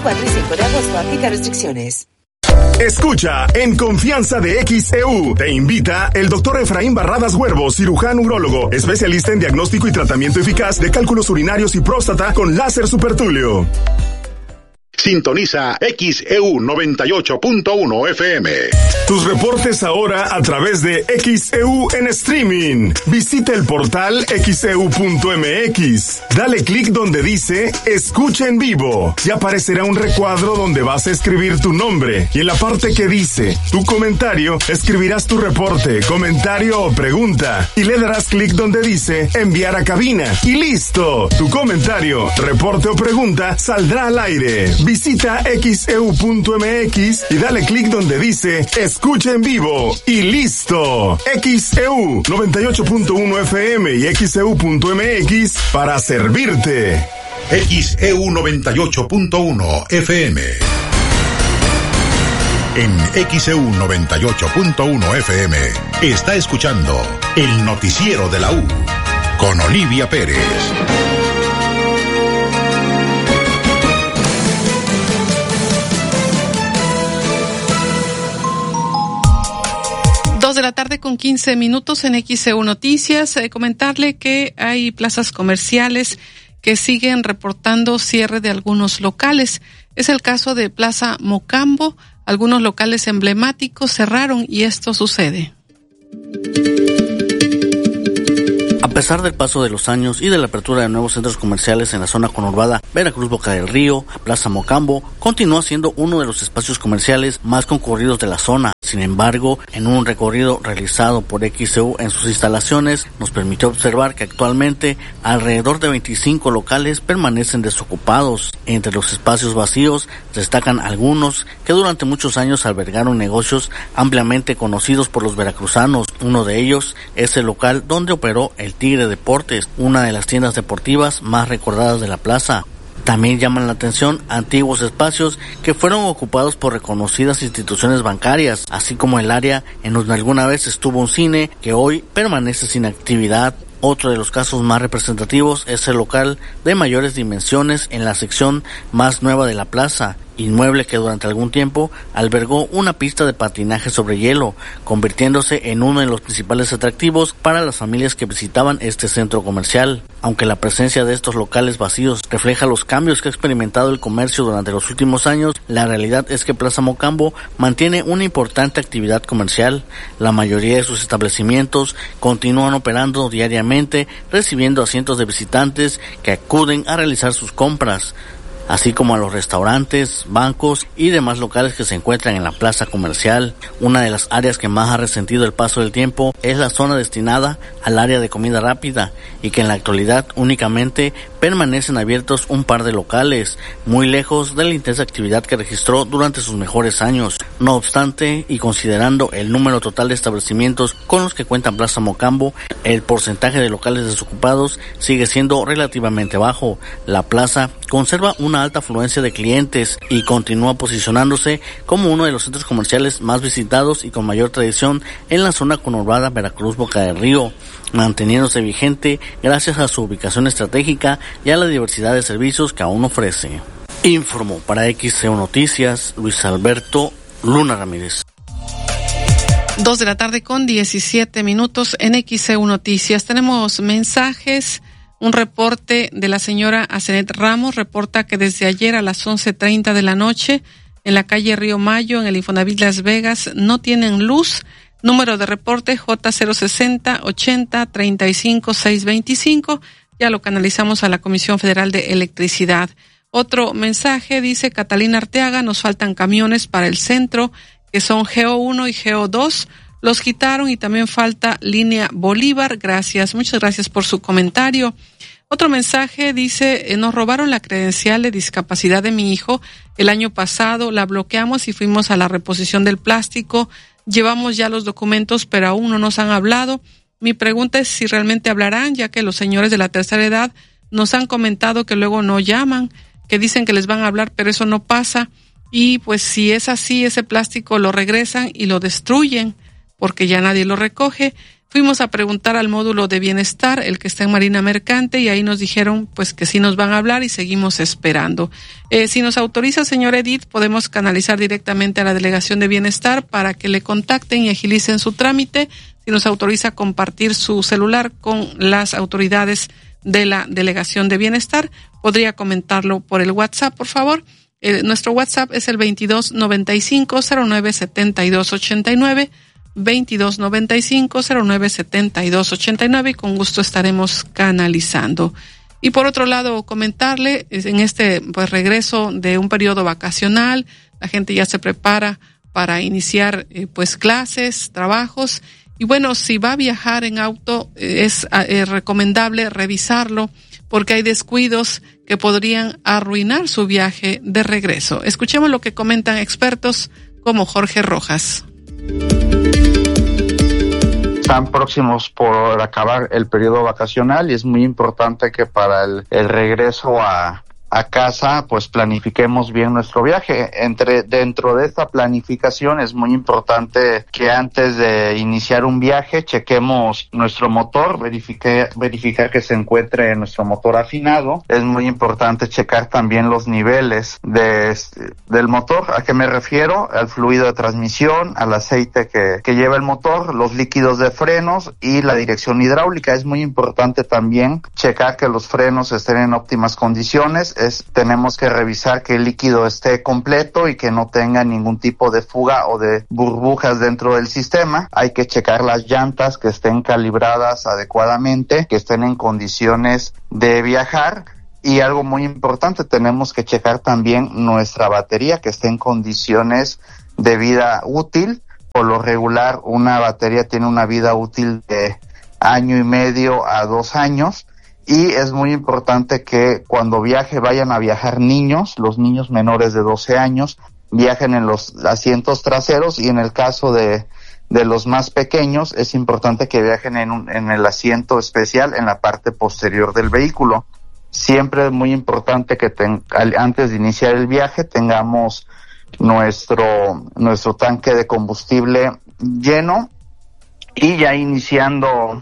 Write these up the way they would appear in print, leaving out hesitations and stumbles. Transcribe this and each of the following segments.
4 y 5 de agosto. Aplica restricciones. Escucha, en confianza de XEU, te invita el doctor Efraín Barradas Huervo, cirujano urólogo, especialista en diagnóstico y tratamiento eficaz de cálculos urinarios y próstata con láser supertulio. Sintoniza XEU 98.1 FM. Tus reportes ahora a través de XEU en streaming. Visita el portal xeu.mx. Dale clic donde dice Escucha en vivo. Y aparecerá un recuadro donde vas a escribir tu nombre. Y en la parte que dice Tu comentario, escribirás tu reporte, comentario o pregunta. Y le darás clic donde dice Enviar a cabina. Y listo. Tu comentario, reporte o pregunta saldrá al aire. Visita xeu.mx y dale clic donde dice Escucha en vivo y listo. XEU 98.1 FM y xeu.mx para servirte. XEU 98.1 FM. En XEU 98.1 FM está escuchando el noticiero de la U con Olivia Pérez. 2:15 p.m. en XEU Noticias. Comentarle que hay plazas comerciales que siguen reportando cierre de algunos locales. Es el caso de Plaza Mocambo. Algunos locales emblemáticos cerraron y esto sucede. A pesar del paso de los años y de la apertura de nuevos centros comerciales en la zona conurbada Veracruz Boca del Río, Plaza Mocambo continúa siendo uno de los espacios comerciales más concurridos de la zona. Sin embargo, en un recorrido realizado por XEU en sus instalaciones, nos permitió observar que actualmente alrededor de 25 locales permanecen desocupados. Entre los espacios vacíos destacan algunos que durante muchos años albergaron negocios ampliamente conocidos por los veracruzanos. Uno de ellos es el local donde operó el Tigre Deportes, una de las tiendas deportivas más recordadas de la plaza. También llaman la atención antiguos espacios que fueron ocupados por reconocidas instituciones bancarias, así como el área en donde alguna vez estuvo un cine que hoy permanece sin actividad. Otro de los casos más representativos es el local de mayores dimensiones en la sección más nueva de la plaza, inmueble que durante algún tiempo albergó una pista de patinaje sobre hielo, convirtiéndose en uno de los principales atractivos para las familias que visitaban este centro comercial. Aunque la presencia de estos locales vacíos refleja los cambios que ha experimentado el comercio durante los últimos años, la realidad es que Plaza Mocambo mantiene una importante actividad comercial. La mayoría de sus establecimientos continúan operando diariamente, recibiendo a cientos de visitantes que acuden a realizar sus compras, así como a los restaurantes, bancos y demás locales que se encuentran en la plaza comercial. Una de las áreas que más ha resentido el paso del tiempo es la zona destinada al área de comida rápida, y que en la actualidad únicamente permanecen abiertos un par de locales, muy lejos de la intensa actividad que registró durante sus mejores años. No obstante, y considerando el número total de establecimientos con los que cuenta Plaza Mocambo, el porcentaje de locales desocupados sigue siendo relativamente bajo. La plaza conserva una alta afluencia de clientes y continúa posicionándose como uno de los centros comerciales más visitados y con mayor tradición en la zona conurbada Veracruz Boca del Río, manteniéndose vigente gracias a su ubicación estratégica y a la diversidad de servicios que aún ofrece. Informó para XEU Noticias Luis Alberto Luna Ramírez. 2:17 p.m. en XEU Noticias. Tenemos mensajes. Un reporte de la señora Asenet Ramos reporta que desde ayer a las 11:30 de la noche en la calle Río Mayo, en el Infonavit Las Vegas, no tienen luz. Número de reporte J060 80 35 625. Ya lo canalizamos a la Comisión Federal de Electricidad. Otro mensaje dice Catalina Arteaga, nos faltan camiones para el centro, que son GO1 y GO2. Los quitaron y también falta línea Bolívar. Gracias, muchas gracias por su comentario. Otro mensaje dice, nos robaron la credencial de discapacidad de mi hijo. El año pasado la bloqueamos y fuimos a la reposición del plástico. Llevamos ya los documentos, pero aún no nos han hablado. Mi pregunta es si realmente hablarán, ya que los señores de la tercera edad nos han comentado que luego no llaman, que dicen que les van a hablar, pero eso no pasa. Y pues si es así, ese plástico lo regresan y lo destruyen, porque ya nadie lo recoge. Fuimos a preguntar al módulo de bienestar, el que está en Marina Mercante, y ahí nos dijeron pues que sí nos van a hablar y seguimos esperando. Si nos autoriza, señor Edith, podemos canalizar directamente a la Delegación de Bienestar para que le contacten y agilicen su trámite. Si nos autoriza compartir su celular con las autoridades de la Delegación de Bienestar, podría comentarlo por el WhatsApp, por favor. Nuestro WhatsApp es el 2295-097289, 2295-097289, y con gusto estaremos canalizando. Y por otro lado, comentarle, en este pues regreso de un periodo vacacional, la gente ya se prepara para iniciar pues clases, trabajos, y bueno, si va a viajar en auto, es recomendable revisarlo, porque hay descuidos que podrían arruinar su viaje de regreso. Escuchemos lo que comentan expertos como Jorge Rojas. Están próximos por acabar el periodo vacacional y es muy importante que para el regreso a casa pues planifiquemos bien nuestro viaje. Dentro de esta planificación es muy importante que antes de iniciar un viaje chequemos nuestro motor, verificar que se encuentre nuestro motor afinado. Es muy importante checar también los niveles del motor. ¿A qué me refiero? Al fluido de transmisión, al aceite que lleva el motor, los líquidos de frenos y la dirección hidráulica. Es muy importante también checar que los frenos estén en óptimas condiciones. Tenemos que revisar que el líquido esté completo y que no tenga ningún tipo de fuga o de burbujas dentro del sistema. Hay que checar las llantas que estén calibradas adecuadamente, que estén en condiciones de viajar. Y algo muy importante, tenemos que checar también nuestra batería, que esté en condiciones de vida útil. Por lo regular, una batería tiene una vida útil de 1.5 años a 2 años. Y es muy importante que cuando vayan a viajar niños, los niños menores de 12 años, viajen en los asientos traseros, y en el caso de los más pequeños, es importante que viajen en el asiento especial en la parte posterior del vehículo. Siempre es muy importante que antes de iniciar el viaje tengamos nuestro tanque de combustible lleno, y ya iniciando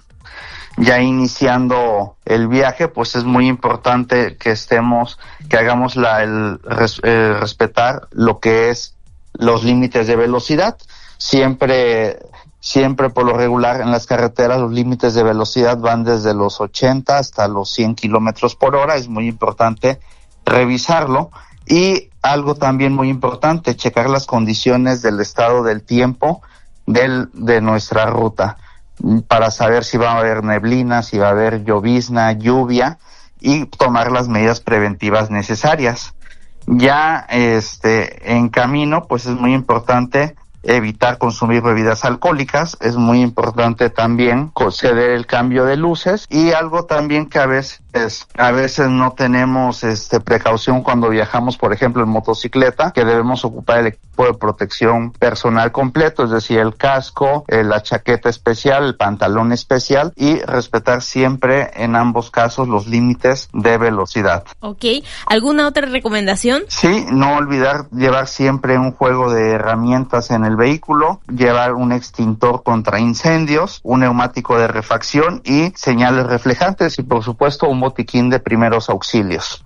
el viaje, pues es muy importante que hagamos respetar lo que es los límites de velocidad. Siempre por lo regular en las carreteras los límites de velocidad van desde los 80 hasta los 100 kilómetros por hora. Es muy importante revisarlo. Y algo también muy importante, checar las condiciones del estado del tiempo de nuestra ruta, para saber si va a haber neblina, si va a haber llovizna, lluvia, y tomar las medidas preventivas necesarias. Ya en camino, pues es muy importante evitar consumir bebidas alcohólicas. Es muy importante también conceder el cambio de luces, y algo también que a veces no tenemos precaución cuando viajamos, por ejemplo en motocicleta, que debemos ocupar el equipo de protección personal completo, es decir, el casco, la chaqueta especial, el pantalón especial, y respetar siempre en ambos casos los límites de velocidad. Ok, ¿alguna otra recomendación? Sí, no olvidar llevar siempre un juego de herramientas en el vehículo, llevar un extintor contra incendios, un neumático de refacción y señales reflejantes, y por supuesto un botiquín de primeros auxilios.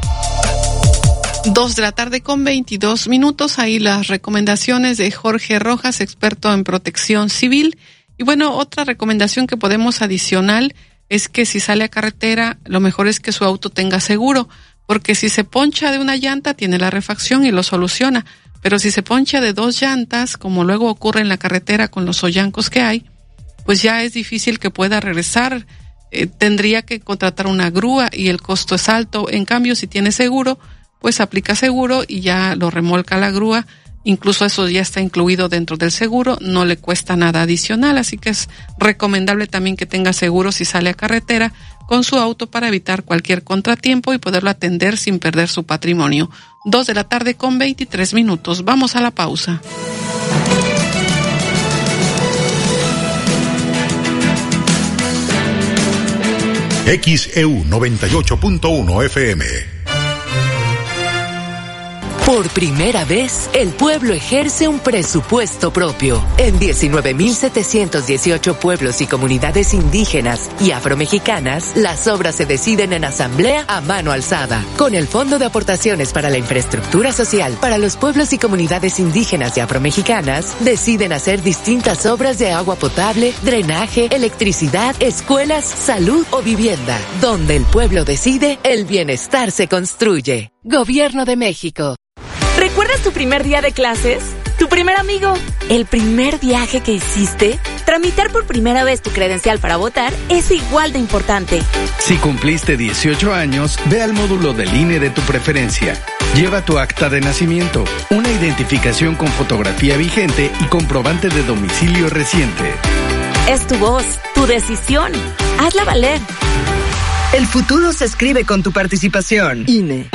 2:22 p.m. Ahí las recomendaciones de Jorge Rojas, experto en protección civil. Y bueno, otra recomendación que podemos adicional es que si sale a carretera, lo mejor es que su auto tenga seguro, porque si se poncha de una llanta, tiene la refacción y lo soluciona. Pero si se poncha de 2 llantas, como luego ocurre en la carretera con los hoyancos que hay, pues ya es difícil que pueda regresar. Tendría que contratar una grúa y el costo es alto. En cambio, si tiene seguro, pues aplica seguro y ya lo remolca la grúa. Incluso eso ya está incluido dentro del seguro, no le cuesta nada adicional. Así que es recomendable también que tenga seguro si sale a carretera con su auto, para evitar cualquier contratiempo y poderlo atender sin perder su patrimonio. 2:23 p.m. Vamos a la pausa. XEU 98.1 FM. Por primera vez, el pueblo ejerce un presupuesto propio. En 19.718 pueblos y comunidades indígenas y afromexicanas, las obras se deciden en asamblea a mano alzada. Con el Fondo de Aportaciones para la Infraestructura Social para los pueblos y comunidades indígenas y afromexicanas, deciden hacer distintas obras de agua potable, drenaje, electricidad, escuelas, salud o vivienda. Donde el pueblo decide, el bienestar se construye. Gobierno de México. ¿Recuerdas tu primer día de clases? ¿Tu primer amigo? ¿El primer viaje que hiciste? Tramitar por primera vez tu credencial para votar es igual de importante. Si cumpliste 18 años, ve al módulo del INE de tu preferencia. Lleva tu acta de nacimiento, una identificación con fotografía vigente y comprobante de domicilio reciente. Es tu voz, tu decisión. Hazla valer. El futuro se escribe con tu participación. INE.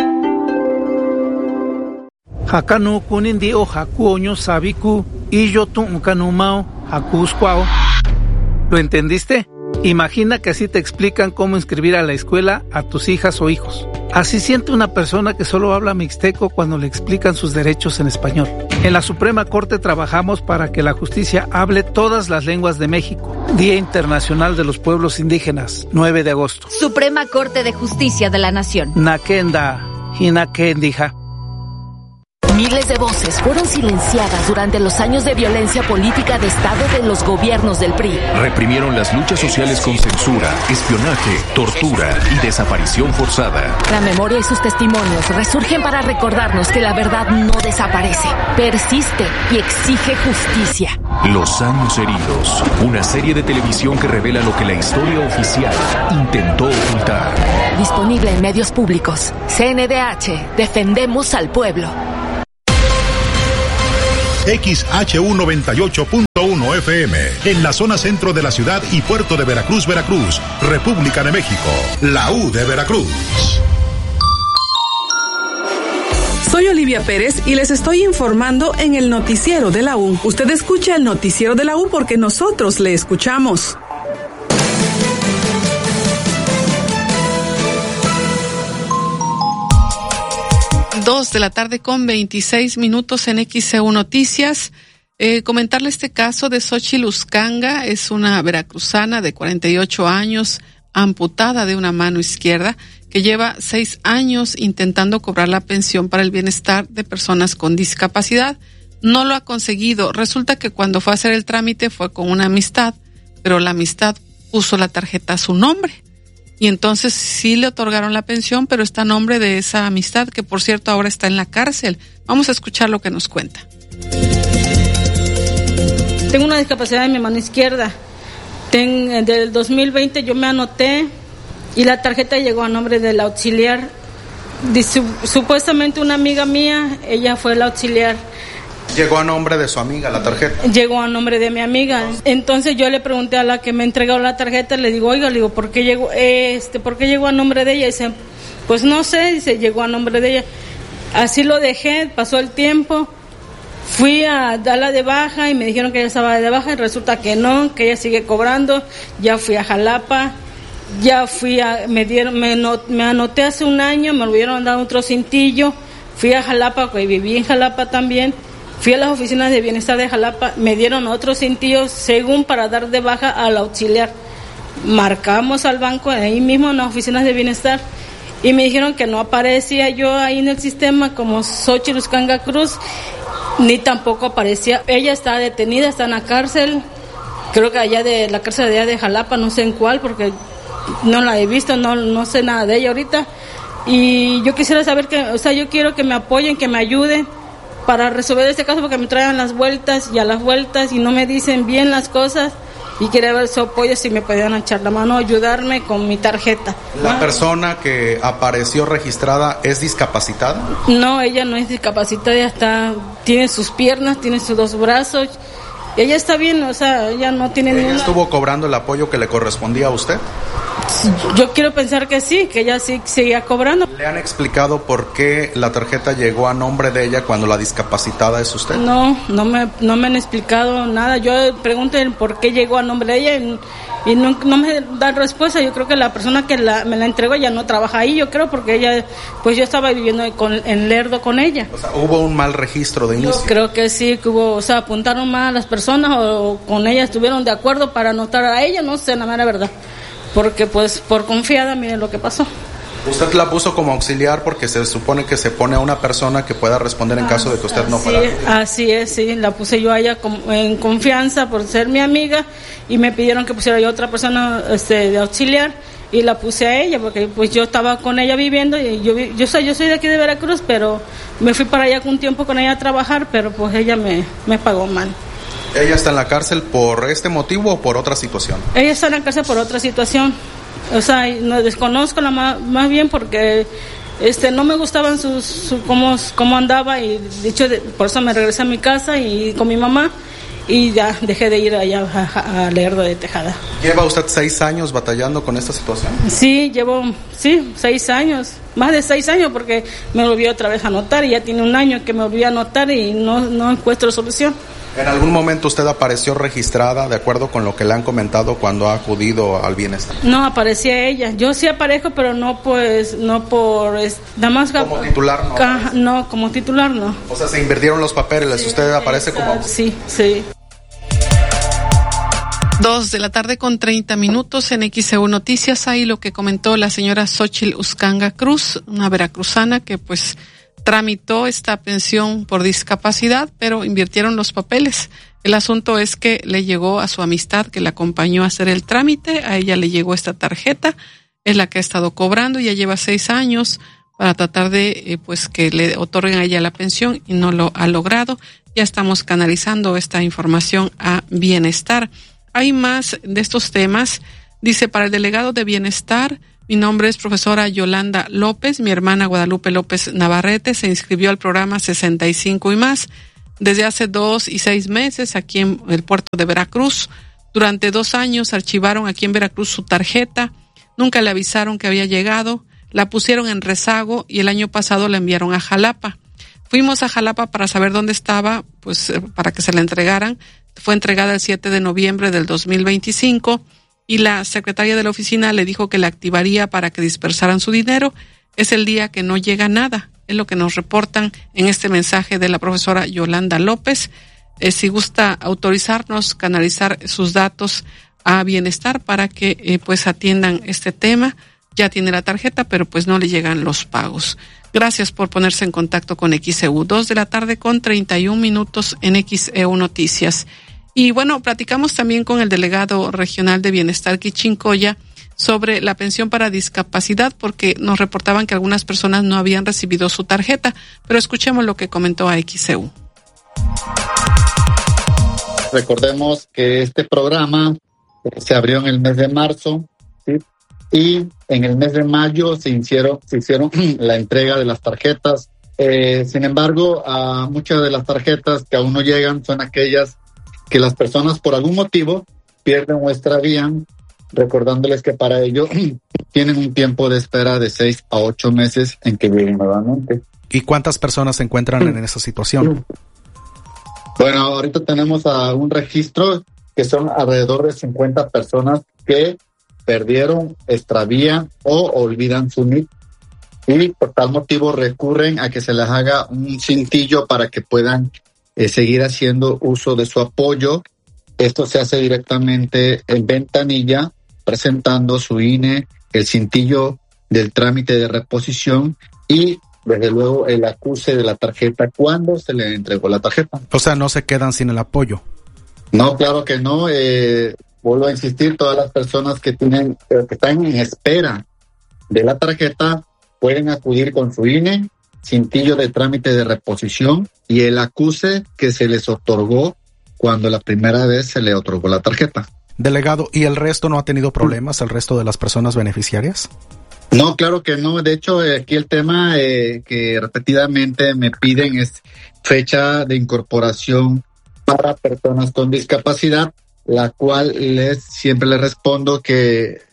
Hakanu kunindi o hakuoño sabiku y yo tu unkanumao hakusquao. ¿Lo entendiste? Imagina que así te explican cómo inscribir a la escuela a tus hijas o hijos. Así siente una persona que solo habla mixteco cuando le explican sus derechos en español. En la Suprema Corte trabajamos para que la justicia hable todas las lenguas de México. Día Internacional de los Pueblos Indígenas, 9 de agosto. Suprema Corte de Justicia de la Nación. Nakenda, hinakendija. Miles de voces fueron silenciadas durante los años de violencia política de Estado de los gobiernos del PRI. Reprimieron las luchas sociales con censura, espionaje, tortura y desaparición forzada. La memoria y sus testimonios resurgen para recordarnos que la verdad no desaparece, persiste y exige justicia. Los años heridos, una serie de televisión que revela lo que la historia oficial intentó ocultar. Disponible en medios públicos. CNDH, defendemos al pueblo. XHU 98.1 FM, en la zona centro de la ciudad y puerto de Veracruz, Veracruz, República de México, la U de Veracruz. Soy Olivia Pérez y les estoy informando en el noticiero de la U. Usted escucha el noticiero de la U porque nosotros le escuchamos. 2:26 p.m. en XEU Noticias. Comentarle este caso de Xochitl Uscanga. Es una veracruzana de 48 años, amputada de una mano izquierda, que lleva 6 años intentando cobrar la pensión para el bienestar de personas con discapacidad. No lo ha conseguido. Resulta que cuando fue a hacer el trámite fue con una amistad, pero la amistad puso la tarjeta a su nombre. Y entonces sí le otorgaron la pensión, pero está a nombre de esa amistad, que por cierto ahora está en la cárcel. Vamos a escuchar lo que nos cuenta. Tengo una discapacidad en mi mano izquierda. Del 2020 yo me anoté y la tarjeta llegó a nombre del auxiliar. Supuestamente una amiga mía, ella fue la auxiliar. ¿Llegó a nombre de su amiga la tarjeta? Llegó a nombre de mi amiga. Entonces yo le pregunté a la que me entregó la tarjeta, le digo, oiga, le digo, ¿por qué llegó a nombre de ella? Y dice, pues no sé, dice, llegó a nombre de ella. Así lo dejé, pasó el tiempo, fui a darla de baja y me dijeron que ella estaba de baja y resulta que no, que ella sigue cobrando. Ya fui a Jalapa, me anoté hace un año, me volvieron a dar otro cintillo, fui a Jalapa, que viví en Jalapa también. Fui a las oficinas de bienestar de Jalapa, me dieron otros cintillos según para dar de baja al auxiliar. Marcamos al banco ahí mismo en las oficinas de bienestar y me dijeron que no aparecía yo ahí en el sistema como Xochitl Uscanga Cruz, ni tampoco aparecía. Ella está detenida, está en la cárcel, creo que allá de la cárcel de allá de Jalapa, no sé en cuál, porque no la he visto, no sé nada de ella ahorita. Y yo quisiera saber yo quiero que me apoyen, que me ayuden para resolver este caso, porque me traen las vueltas y no me dicen bien las cosas, y quería ver su apoyo, si me podían echar la mano, ayudarme con mi tarjeta. ¿La persona que apareció registrada es discapacitada? No, ella no es discapacitada, tiene sus piernas, tiene sus 2 brazos, ella está bien, ella no tiene ninguna... ¿Ella estuvo cobrando el apoyo que le correspondía a usted? Pues yo quiero pensar que sí, que ella sí seguía cobrando. ¿Le han explicado por qué la tarjeta llegó a nombre de ella cuando la discapacitada es usted? No me han explicado nada. Yo pregunto por qué llegó a nombre de ella y no me dan respuesta. Yo creo que la persona que me la entregó ya no trabaja ahí, yo creo, porque ella, pues yo estaba viviendo en Lerdo con ella. O sea, ¿hubo un mal registro de inicio? Yo creo que sí, que hubo, o sea, apuntaron mal a las personas o con ella estuvieron de acuerdo para anotar a ella, no sé, la mera verdad. Porque pues por confiada, miren lo que pasó. Usted la puso como auxiliar porque se supone que se pone a una persona que pueda responder en caso de que usted no fuera. Así es, sí, la puse yo a ella en confianza por ser mi amiga y me pidieron que pusiera yo a otra persona de auxiliar y la puse a ella porque pues yo estaba con ella viviendo y yo soy de aquí de Veracruz, pero me fui para allá un tiempo con ella a trabajar, pero pues ella me pagó mal. ¿Ella está en la cárcel por este motivo o por otra situación? Ella está en la cárcel por otra situación. O sea, no desconozco más bien porque no me gustaban cómo andaba y de hecho por eso me regresé a mi casa y con mi mamá y ya dejé de ir allá a Lerdo de Tejada. ¿Lleva usted 6 años batallando con esta situación? Sí, llevo 6 años, más de 6 años porque me volví otra vez a anotar y ya tiene 1 año que me volví a anotar y no encuentro solución. ¿En algún momento usted apareció registrada de acuerdo con lo que le han comentado cuando ha acudido al bienestar? No, aparecía ella. Yo sí aparezco, pero no por nada más como titular no. No, como titular no. O sea, se invirtieron los papeles, sí, usted aparece como... Sí. 2:30 p.m. en XEU Noticias. Ahí lo que comentó la señora Xochitl Uscanga Cruz, una veracruzana que pues tramitó esta pensión por discapacidad, pero invirtieron los papeles. El asunto es que le llegó a su amistad que la acompañó a hacer el trámite, a ella le llegó esta tarjeta, es la que ha estado cobrando, ya lleva 6 años para tratar de pues que le otorguen a ella la pensión y no lo ha logrado. Ya estamos canalizando esta información a Bienestar. Hay más de estos temas. Dice, para el delegado de Bienestar, mi nombre es profesora Yolanda López, mi hermana Guadalupe López Navarrete se inscribió al programa 65 y más desde hace 2 y 6 meses aquí en el puerto de Veracruz. Durante 2 años archivaron aquí en Veracruz su tarjeta, nunca le avisaron que había llegado, la pusieron en rezago y el año pasado la enviaron a Jalapa. Fuimos a Jalapa para saber dónde estaba, pues para que se la entregaran. Fue entregada el 7 de noviembre del 2025. Y la secretaria de la oficina le dijo que la activaría para que dispersaran su dinero. Es el día que no llega nada. Es lo que nos reportan en este mensaje de la profesora Yolanda López. Si gusta autorizarnos, canalizar sus datos a Bienestar para que pues atiendan este tema. Ya tiene la tarjeta, pero pues no le llegan los pagos. Gracias por ponerse en contacto con XEU. 2:31 en XEU Noticias. Y bueno, platicamos también con el delegado regional de Bienestar Quichincoya sobre la pensión para discapacidad porque nos reportaban que algunas personas no habían recibido su tarjeta, pero escuchemos lo que comentó a XEU. Recordemos que este programa se abrió en el mes de marzo, ¿sí? Y en el mes de mayo se hicieron la entrega de las tarjetas. Sin embargo, muchas de las tarjetas que aún no llegan son aquellas que las personas por algún motivo pierden o extravían, recordándoles que para ello tienen un tiempo de espera de 6 a 8 meses en que lleguen nuevamente. ¿Y cuántas personas se encuentran en esa situación? Bueno, ahorita tenemos un registro que son alrededor de 50 personas que perdieron, extravían o olvidan su NIP y por tal motivo recurren a que se les haga un cintillo para que puedan seguir haciendo uso de su apoyo. Esto se hace directamente en ventanilla, presentando su INE, el cintillo del trámite de reposición y desde luego el acuse de la tarjeta cuando se le entregó la tarjeta. O sea, no se quedan sin el apoyo. No, claro que no. Vuelvo a insistir, todas las personas que están en espera de la tarjeta pueden acudir con su INE, cintillo de trámite de reposición y el acuse que se les otorgó cuando la primera vez se le otorgó la tarjeta. Delegado, ¿y el resto no ha tenido problemas, el resto de las personas beneficiarias? No, claro que no. De hecho, aquí el tema que repetidamente me piden es fecha de incorporación para personas con discapacidad, la cual siempre les respondo que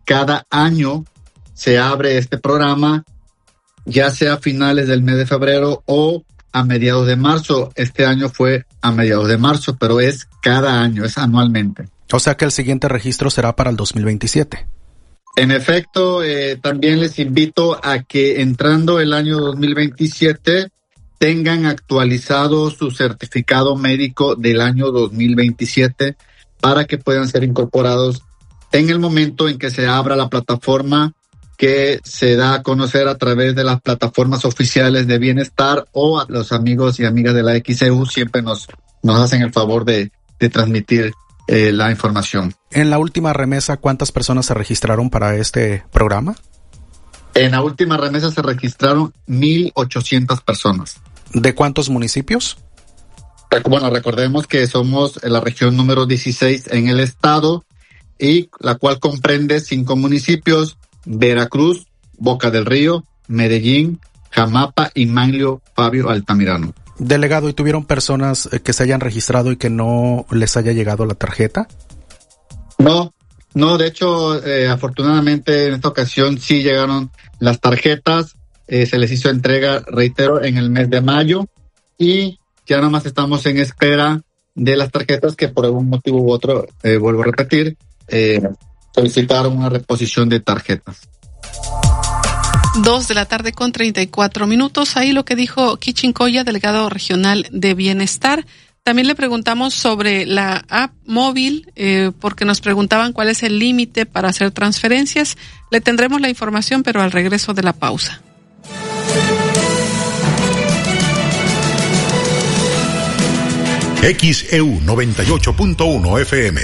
cada año se abre este programa, ya sea a finales del mes de febrero o a mediados de marzo. Este año fue a mediados de marzo, pero es cada año, es anualmente. O sea que el siguiente registro será para el 2027. En efecto, también les invito a que entrando el año 2027 tengan actualizado su certificado médico del año 2027 para que puedan ser incorporados en el momento en que se abra la plataforma que se da a conocer a través de las plataformas oficiales de Bienestar, o a los amigos y amigas de la XEU siempre nos hacen el favor de transmitir la información. En la última remesa, ¿cuántas personas se registraron para este programa? En la última remesa se registraron 1,800 personas. ¿De cuántos municipios? Bueno, recordemos que somos la región número 16 en el estado, y la cual comprende 5 municipios: Veracruz, Boca del Río, Medellín, Jamapa y Manlio Fabio Altamirano. Delegado, ¿y tuvieron personas que se hayan registrado y que no les haya llegado la tarjeta? No, de hecho, afortunadamente en esta ocasión sí llegaron las tarjetas, se les hizo entrega, reitero, en el mes de mayo, y ya nada más estamos en espera de las tarjetas que por algún motivo u otro, vuelvo a repetir, solicitaron una reposición de tarjetas. 2:34 p.m. Ahí lo que dijo Kichincoya, delegado regional de Bienestar. También le preguntamos sobre la app móvil, porque nos preguntaban cuál es el límite para hacer transferencias. Le tendremos la información, pero al regreso de la pausa. XEU 98.1 FM.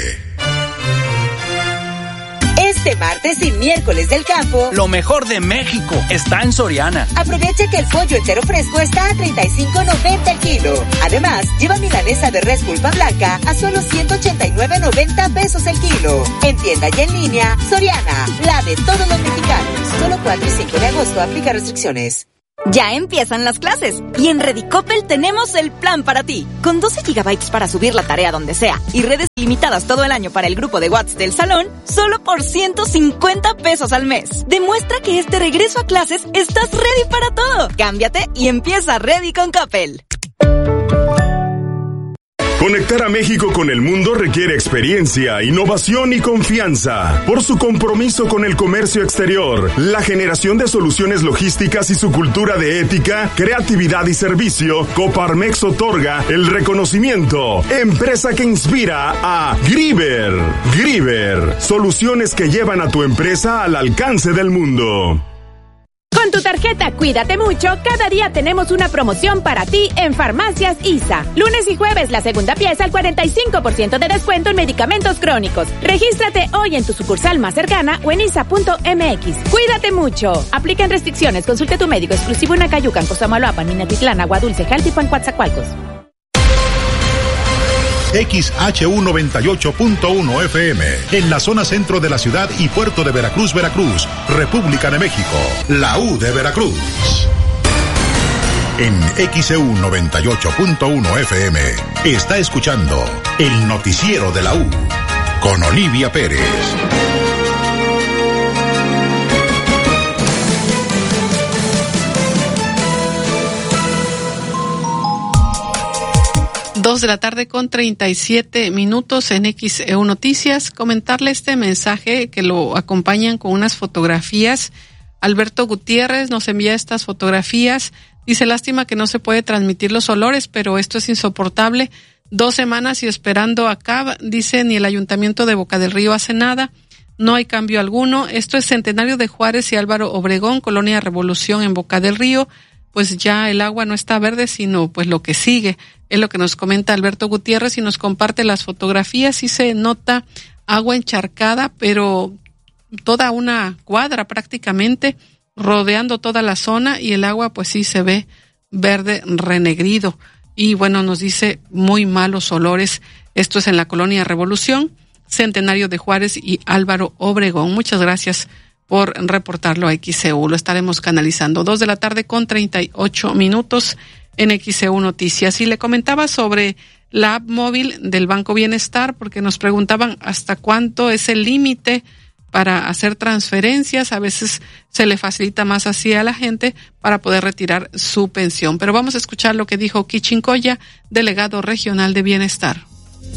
Este martes y miércoles del campo, lo mejor de México está en Soriana. Aprovecha que el pollo entero fresco está a $35.90 el kilo. Además, lleva milanesa de res pulpa blanca a solo $189.90 el kilo. En tienda y en línea, Soriana, la de todos los mexicanos. Solo 4 y 5 de agosto, aplica restricciones. Ya empiezan las clases y en Redicopel tenemos el plan para ti. Con 12 GB para subir la tarea donde sea y redes ilimitadas todo el año para el grupo de WhatsApp del salón, solo por $150 al mes. Demuestra que este regreso a clases estás ready para todo. Cámbiate y empieza Ready con Coppel. Conectar a México con el mundo requiere experiencia, innovación y confianza. Por su compromiso con el comercio exterior, la generación de soluciones logísticas y su cultura de ética, creatividad y servicio, Coparmex otorga el reconocimiento Empresa que inspira a Grieber. Grieber, soluciones que llevan a tu empresa al alcance del mundo. Con tu tarjeta Cuídate Mucho, cada día tenemos una promoción para ti en Farmacias ISA. Lunes y jueves, la segunda pieza al 45% de descuento en medicamentos crónicos. Regístrate hoy en tu sucursal más cercana o en isa.mx. Cuídate Mucho. Aplican restricciones. Consulte a tu médico exclusivo en Acayucan, Cosamaloapan, Minatitlán, Agua Dulce, Jaltipan, Coatzacoalcos. XHU 98.1 FM, en la zona centro de la ciudad y puerto de Veracruz, Veracruz, República de México, la U de Veracruz. En XEU 98.1 FM, está escuchando el noticiero de la U, con Olivia Pérez. Dos de la tarde con 37 minutos en XEU Noticias. Comentarle este mensaje que lo acompañan con unas fotografías. Alberto Gutiérrez nos envía estas fotografías. Dice, lástima que no se puede transmitir los olores, pero esto es insoportable. 2 semanas y esperando acá. Dice, ni el Ayuntamiento de Boca del Río hace nada. No hay cambio alguno. Esto es Centenario de Juárez y Álvaro Obregón, Colonia Revolución en Boca del Río. Pues ya el agua no está verde, sino pues lo que sigue. Es lo que nos comenta Alberto Gutiérrez y nos comparte las fotografías. Sí se nota agua encharcada, pero toda una cuadra prácticamente rodeando toda la zona, y el agua pues sí se ve verde renegrido. Y bueno, nos dice muy malos olores. Esto es en la Colonia Revolución, Centenario de Juárez y Álvaro Obregón. Muchas gracias por reportarlo a XEU. Lo estaremos canalizando. 2 de la tarde con 38 minutos en XEU Noticias. Y le comentaba sobre la app móvil del Banco Bienestar, porque nos preguntaban hasta cuánto es el límite para hacer transferencias. A veces se le facilita más así a la gente para poder retirar su pensión. Pero vamos a escuchar lo que dijo Kichincoya, delegado regional de Bienestar.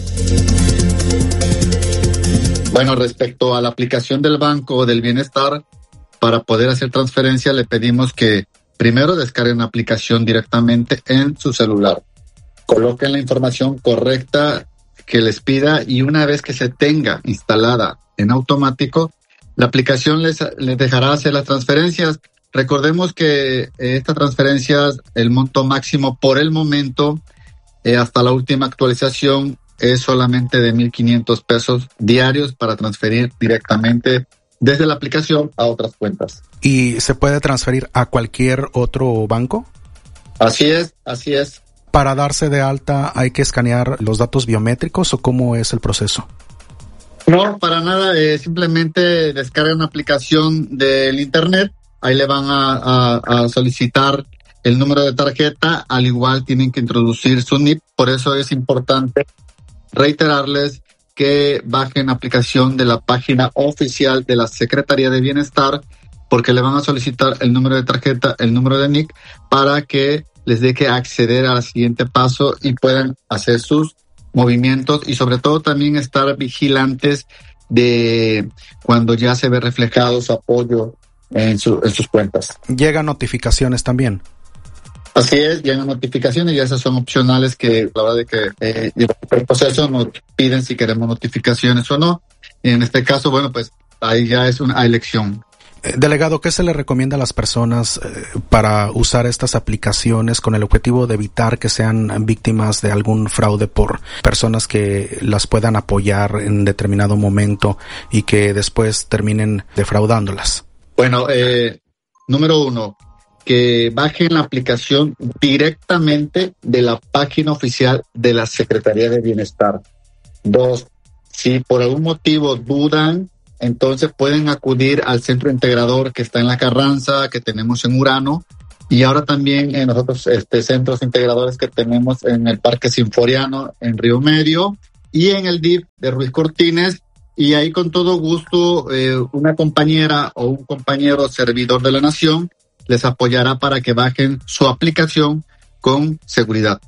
Bueno, respecto a la aplicación del Banco del Bienestar, para poder hacer transferencia le pedimos que primero descarguen la aplicación directamente en su celular. Coloquen la información correcta que les pida y una vez que se tenga instalada en automático, la aplicación les dejará hacer las transferencias. Recordemos que estas transferencias, el monto máximo por el momento, hasta la última actualización, es solamente de 1,500 pesos diarios para transferir directamente desde la aplicación a otras cuentas. ¿Y se puede transferir a cualquier otro banco? Así es, así es. ¿Para darse de alta hay que escanear los datos biométricos o cómo es el proceso? No, para nada, simplemente descargan una aplicación del internet, ahí le van a solicitar el número de tarjeta, al igual tienen que introducir su NIP, por eso es importante reiterarles que bajen aplicación de la página oficial de la Secretaría de Bienestar, porque le van a solicitar el número de tarjeta, el número de NIC, para que les deje acceder al siguiente paso y puedan hacer sus movimientos y sobre todo también estar vigilantes de cuando ya se ve reflejado su apoyo en sus cuentas. ¿Llegan notificaciones también? Así es, llegan notificaciones y esas son opcionales que a la hora de que el proceso nos piden si queremos notificaciones o no. Y en este caso, bueno, pues ahí ya es una elección. Delegado, ¿qué se le recomienda a las personas para usar estas aplicaciones con el objetivo de evitar que sean víctimas de algún fraude por personas que las puedan apoyar en determinado momento y que después terminen defraudándolas? Bueno, número 1, que bajen la aplicación directamente de la página oficial de la Secretaría de Bienestar. 2, si por algún motivo dudan, entonces pueden acudir al centro integrador que está en La Carranza, que tenemos en Urano, y ahora también en los otros centros integradores que tenemos en el Parque Sinforiano, en Río Medio, y en el DIF de Ruiz Cortines, y ahí con todo gusto una compañera o un compañero servidor de la Nación les apoyará para que bajen su aplicación con seguridad.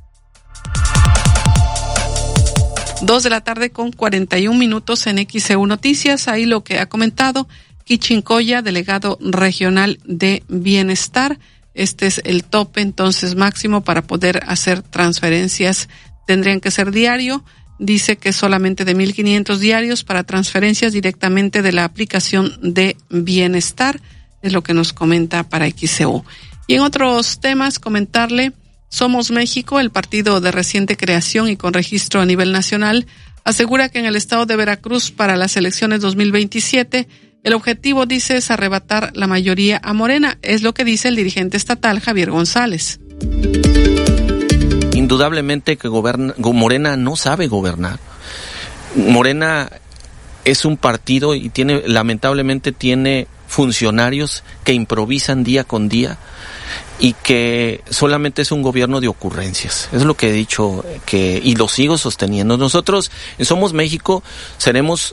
2:41 p.m. en XEU Noticias. Ahí lo que ha comentado Kichincoya, delegado regional de Bienestar. Este es el tope entonces máximo para poder hacer transferencias. Tendrían que ser diario. Dice que solamente de 1,500 diarios para transferencias directamente de la aplicación de Bienestar. Es lo que nos comenta para XEU. Y en otros temas, comentarle, Somos México, el partido de reciente creación y con registro a nivel nacional, asegura que en el estado de Veracruz para las elecciones 2027, el objetivo, dice, es arrebatar la mayoría a Morena. Es lo que dice el dirigente estatal Javier González. Indudablemente que Morena no sabe gobernar. Morena es un partido y lamentablemente tiene funcionarios que improvisan día con día y que solamente es un gobierno de ocurrencias. Es lo que he dicho y lo sigo sosteniendo. Nosotros en Somos México somos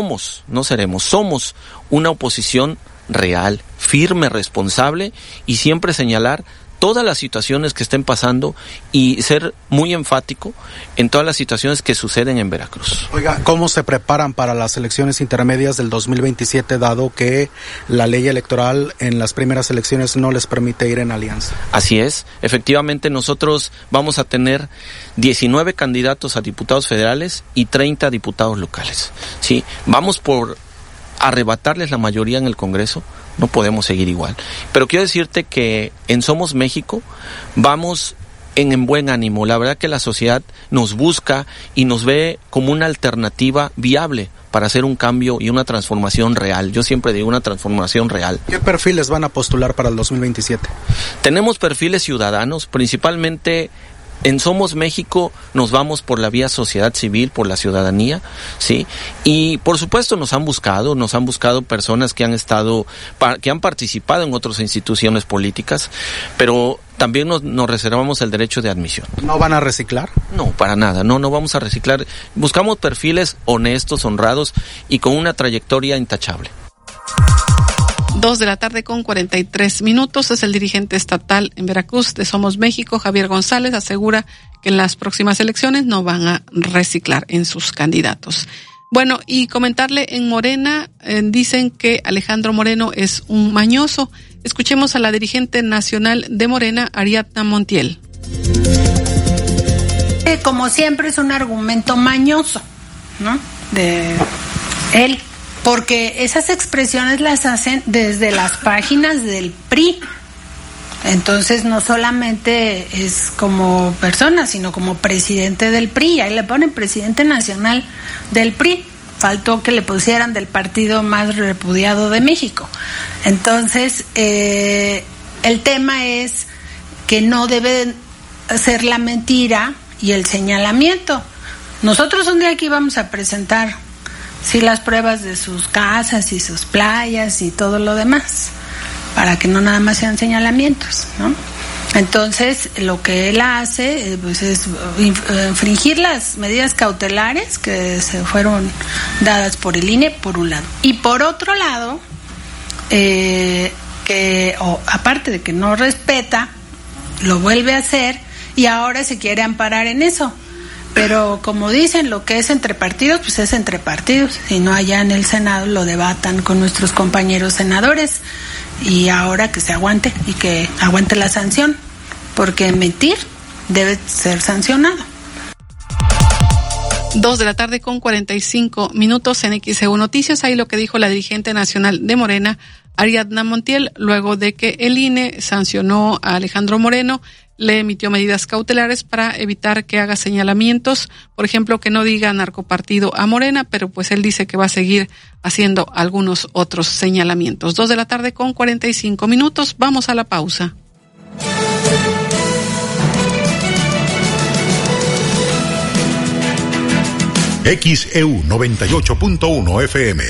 una oposición real, firme, responsable y siempre señalar todas las situaciones que estén pasando y ser muy enfático en todas las situaciones que suceden en Veracruz. Oiga, ¿cómo se preparan para las elecciones intermedias del 2027, dado que la ley electoral en las primeras elecciones no les permite ir en alianza? Así es, efectivamente nosotros vamos a tener 19 candidatos a diputados federales y 30 diputados locales. Sí, vamos por arrebatarles la mayoría en el Congreso. No podemos seguir igual. Pero quiero decirte que en Somos México vamos en buen ánimo. La verdad que la sociedad nos busca y nos ve como una alternativa viable para hacer un cambio y una transformación real. Yo siempre digo una transformación real. ¿Qué perfiles van a postular para el 2027? Tenemos perfiles ciudadanos, principalmente. En Somos México nos vamos por la vía sociedad civil, por la ciudadanía, ¿sí? Y por supuesto nos han buscado personas que han participado en otras instituciones políticas, pero también nos reservamos el derecho de admisión. ¿No van a reciclar? No, para nada, no vamos a reciclar. Buscamos perfiles honestos, honrados y con una trayectoria intachable. 2:43 p.m. Es el dirigente estatal en Veracruz de Somos México, Javier González, asegura que en las próximas elecciones no van a reciclar en sus candidatos. Bueno, y comentarle en Morena, dicen que Alejandro Moreno es un mañoso. Escuchemos a la dirigente nacional de Morena, Ariadna Montiel. Como siempre es un argumento mañoso, ¿no? De él, porque esas expresiones las hacen desde las páginas del PRI. Entonces no solamente es como persona, sino como presidente del PRI. Ahí le ponen presidente nacional del PRI. Faltó que le pusieran del partido más repudiado de México. Entonces, el tema es que no debe ser la mentira y el señalamiento. Nosotros un día aquí vamos a presentar, sí, las pruebas de sus casas y sus playas y todo lo demás, para que no nada más sean señalamientos, ¿no? Entonces, lo que él hace pues es infringir las medidas cautelares que se fueron dadas por el INE, por un lado. Y por otro lado, aparte de que no respeta, lo vuelve a hacer y ahora se quiere amparar en eso. Pero como dicen, lo que es entre partidos, pues es entre partidos. Si no, allá en el Senado lo debatan con nuestros compañeros senadores. Y ahora que se aguante y que aguante la sanción, porque mentir debe ser sancionado. 2:45 p.m. en XEU Noticias. Ahí lo que dijo la dirigente nacional de Morena, Ariadna Montiel, luego de que el INE sancionó a Alejandro Moreno, le emitió medidas cautelares para evitar que haga señalamientos, por ejemplo, que no diga narcopartido a Morena, pero pues él dice que va a seguir haciendo algunos otros señalamientos. 2:45 p.m. Vamos a la pausa. XEU 98.1 FM.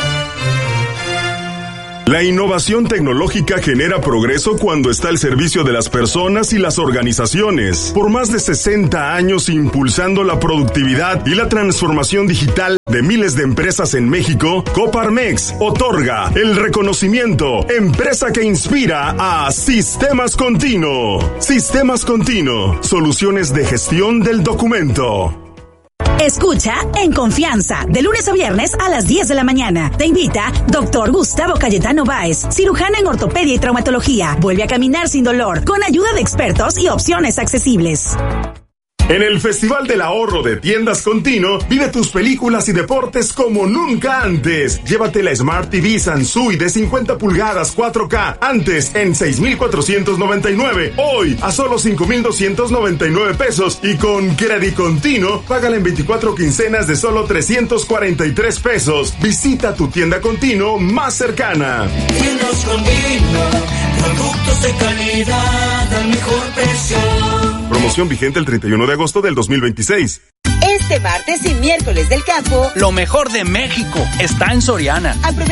La innovación tecnológica genera progreso cuando está al servicio de las personas y las organizaciones. Por más de 60 años impulsando la productividad y la transformación digital de miles de empresas en México, Coparmex otorga el reconocimiento Empresa que Inspira a Sistemas Continuo. Sistemas Continuo, soluciones de gestión del documento. Escucha En Confianza, de lunes a viernes a las 10 de la mañana. Te invita Dr. Gustavo Cayetano Báez, cirujano en ortopedia y traumatología. Vuelve a caminar sin dolor, con ayuda de expertos y opciones accesibles. En el Festival del Ahorro de Tiendas Continuo, vive tus películas y deportes como nunca antes. Llévate la Smart TV Sansui de 50 pulgadas 4K, antes en 6,499, hoy a solo 5,299 pesos, y con Credit Continuo, págala en 24 quincenas de solo 343 pesos. Visita tu tienda Continuo más cercana. Tiendas Continuo, productos de calidad al mejor precio. Promoción vigente el 31 de agosto del 2026. Este martes y miércoles del campo, lo mejor de México está en Soriana. Aprovecha